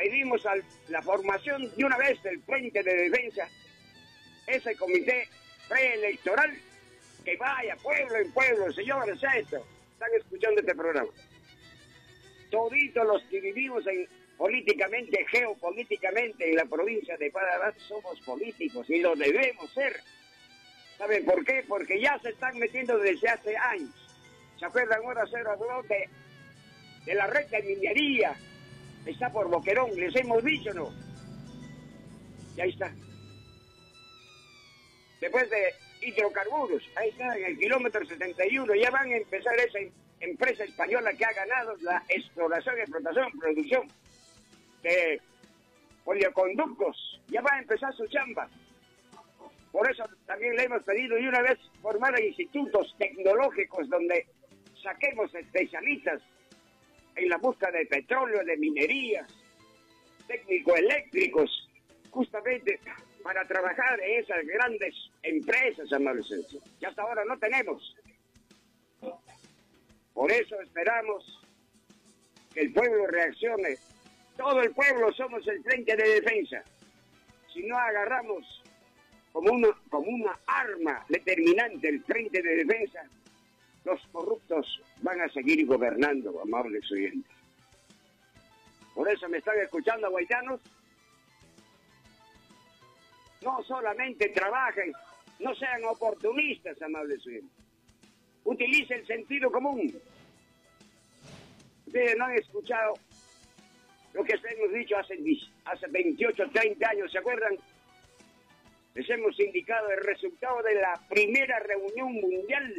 pedimos la formación de una vez del Frente de Defensa, ese comité preelectoral, que vaya pueblo en pueblo. Señores, esto, están escuchando este programa. Toditos los que vivimos políticamente, geopolíticamente en la provincia de Paraná somos políticos y lo debemos ser. ¿Saben por qué? Porque ya se están metiendo desde hace años. ¿Se acuerdan ahora de la red de minería? Está por Boquerón, les hemos dicho, ¿no? Y ahí está. Después de hidrocarburos, ahí está, en el kilómetro 71, ya van a empezar esa empresa española que ha ganado la exploración, explotación, producción de oleoconductos, ya va a empezar su chamba. Por eso también le hemos pedido y una vez formar institutos tecnológicos donde saquemos especialistas en la búsqueda de petróleo, de minerías, técnico-eléctricos, justamente para trabajar en esas grandes empresas, amables. Que hasta ahora no tenemos. Por eso esperamos que el pueblo reaccione. Todo el pueblo somos el Frente de Defensa. Si no agarramos como una arma determinante el Frente de Defensa, los corruptos van a seguir gobernando, amables oyentes. Por eso me están escuchando, guaitanos. No solamente trabajen, no sean oportunistas, amables oyentes. Utilicen el sentido común. Ustedes no han escuchado lo que hemos dicho hace 28, 30 años, ¿se acuerdan? Les hemos indicado el resultado de la primera reunión mundial.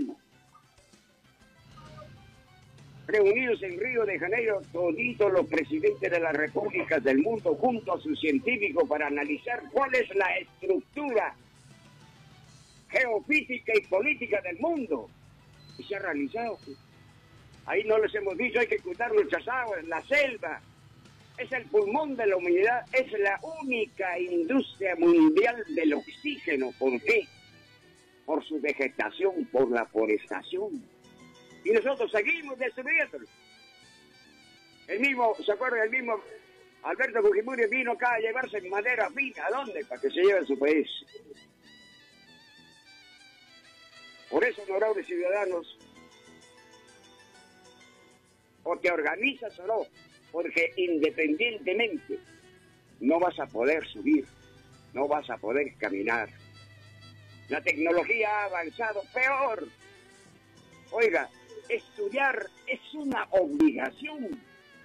Reunidos en Río de Janeiro, toditos los presidentes de las repúblicas del mundo, junto a sus científicos, para analizar cuál es la estructura geofísica y política del mundo. Y se ha realizado. Ahí no les hemos dicho, hay que cuidar nuestras aguas, la selva. Es el pulmón de la humanidad, es la única industria mundial del oxígeno. ¿Por qué? Por su vegetación, por la forestación. Y nosotros seguimos destruyéndolo. ¿Se acuerdan? El mismo Alberto Fujimori vino acá a llevarse madera fina. ¿A dónde? Para que se lleve a su país. Por eso, honorables ciudadanos, o te organizas o no, porque independientemente no vas a poder subir, no vas a poder caminar. La tecnología ha avanzado peor. Oiga, estudiar es una obligación.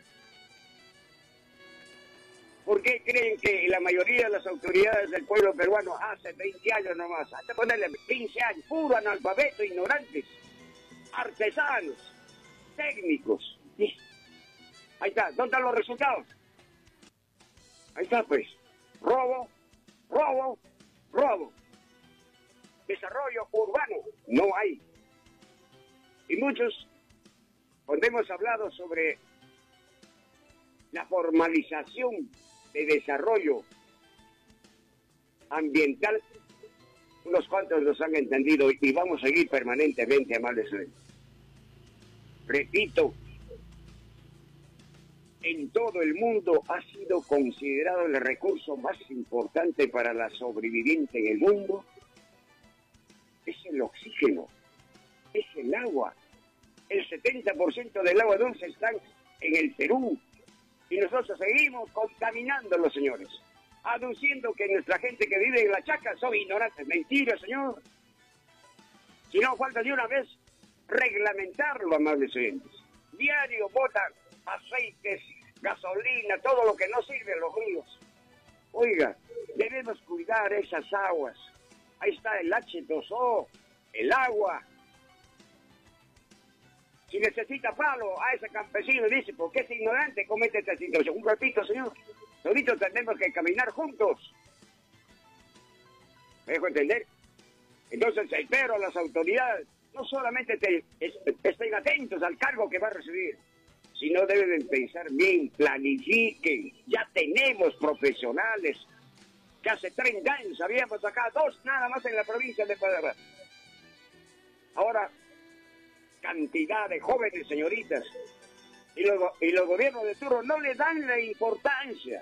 ¿Por qué creen que la mayoría de las autoridades del pueblo peruano hace 20 años nomás, hasta ponerle 15 años, puro analfabeto, ignorantes, artesanos, técnicos? ¿Sí? Ahí está, ¿dónde están los resultados? Ahí está, pues. Robo, robo, robo. Desarrollo urbano, no hay. Y muchos, cuando hemos hablado sobre la formalización de desarrollo ambiental, unos cuantos nos han entendido y vamos a seguir permanentemente, amables. Repito, en todo el mundo ha sido considerado el recurso más importante para la sobrevivencia en el mundo. Es el oxígeno, es el agua. El 70% del agua dulce está en el Perú. Y nosotros seguimos contaminándolo, señores. Aduciendo que nuestra gente que vive en la chaca son ignorantes. Mentira, señor. Si no, falta de una vez reglamentarlo, amables oyentes. Diario botan aceites, gasolina, todo lo que no sirve en los ríos. Oiga, debemos cuidar esas aguas. Ahí está el H2O, el agua. Si necesita palo a ese campesino, dice, ¿por qué es ignorante? Comete esta situación. Un ratito, señor. Nosotros tenemos que caminar juntos. ¿Me dejo entender? Entonces, espero a las autoridades, no solamente estén atentos al cargo que va a recibir, sino deben pensar bien, planifiquen. Ya tenemos profesionales que hace 30 años habíamos acá 2 nada más en la provincia de Paraná. Ahora, cantidad de jóvenes señoritas, y los gobiernos de turno no le dan la importancia.